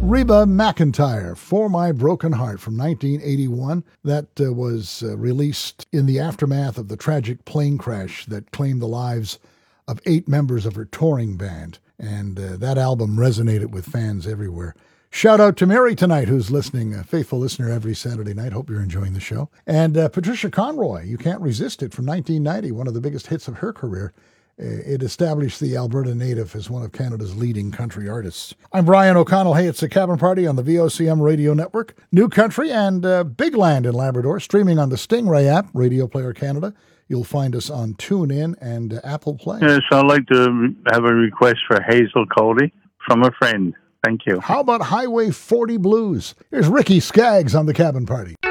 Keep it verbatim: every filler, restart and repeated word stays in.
Reba McEntire, For My Broken Heart from nineteen eighty-one. That uh, was uh, released in the aftermath of the tragic plane crash that claimed the lives of eight members of her touring band. And uh, that album resonated with fans everywhere. Shout out to Mary tonight, who's listening, a faithful listener every Saturday night. Hope you're enjoying the show. And uh, Patricia Conroy, You Can't Resist It from nineteen ninety, one of the biggest hits of her career. It established the Alberta native as one of Canada's leading country artists. I'm Brian O'Connell. Hey, it's the Cabin Party on the V O C M Radio Network. New Country and uh, Big Land in Labrador, streaming on the Stingray app, Radio Player Canada. You'll find us on TuneIn and uh, Apple Play. Yes, I'd like to have a request for Hazel Cody from a friend. Thank you. How about Highway forty Blues? Here's Ricky Skaggs on the Cabin Party.